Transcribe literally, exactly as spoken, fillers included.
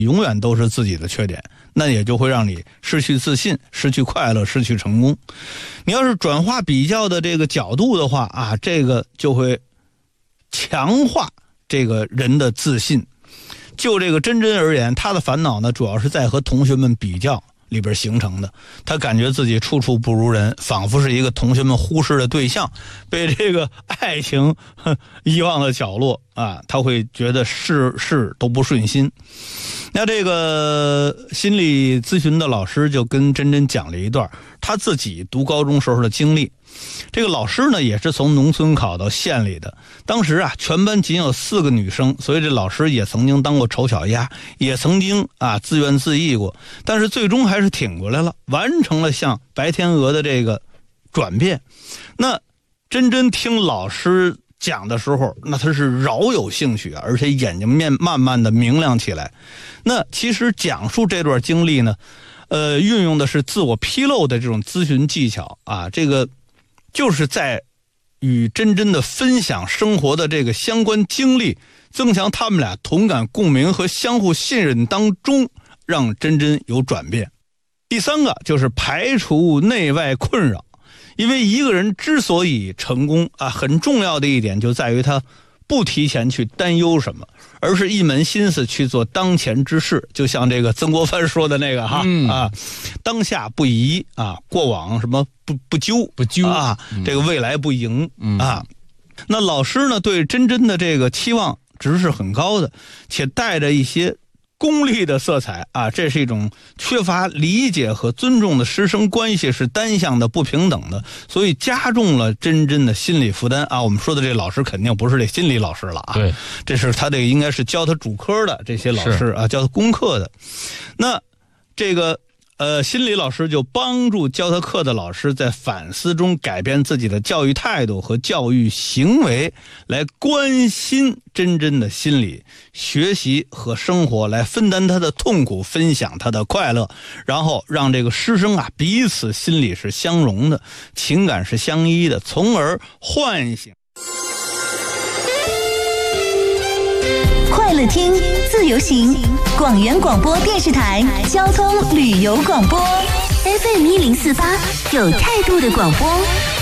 永远都是自己的缺点，那也就会让你失去自信，失去快乐，失去成功。你要是转化比较的这个角度的话啊，这个就会强化这个人的自信。就这个真真而言，他的烦恼呢，主要是在和同学们比较里边形成的。他感觉自己处处不如人，仿佛是一个同学们忽视的对象，被这个爱情遗忘的角落啊，他会觉得事事都不顺心。那这个心理咨询的老师就跟真真讲了一段他自己读高中时候的经历。这个老师呢也是从农村考到县里的，当时啊全班仅有四个女生，所以这老师也曾经当过丑小鸭，也曾经啊自怨自艾过，但是最终还是挺过来了，完成了像白天鹅的这个转变。那真真听老师讲的时候，那他是饶有兴趣，而且眼睛面慢慢的明亮起来。那其实讲述这段经历呢，呃，运用的是自我披露的这种咨询技巧啊，这个就是在与真真的分享生活的这个相关经历，增强他们俩同感共鸣和相互信任当中，让真真有转变。第三个就是排除内外困扰。因为一个人之所以成功啊，很重要的一点就在于他不提前去担忧什么，而是一门心思去做当前之事。就像这个曾国藩说的那个哈、嗯、啊，当下不疑啊，过往什么不不究不究啊、嗯，这个未来不迎、嗯、啊。那老师呢对真真的这个期望值是很高的，且带着一些功利的色彩啊，这是一种缺乏理解和尊重的师生关系，是单向的不平等的，所以加重了真真的心理负担啊。我们说的这老师肯定不是这心理老师了啊， 对， 这是他这个应该是教他主科的这些老师啊，教他功课的。那这个呃，心理老师就帮助教他课的老师在反思中改变自己的教育态度和教育行为，来关心真真的心理、学习和生活，来分担他的痛苦，分享他的快乐，然后让这个师生啊彼此心理是相融的，情感是相依的，从而唤醒。 快乐听，自由行，广元广播电视台交通旅游广播 F M 一零四八，有态度的广播。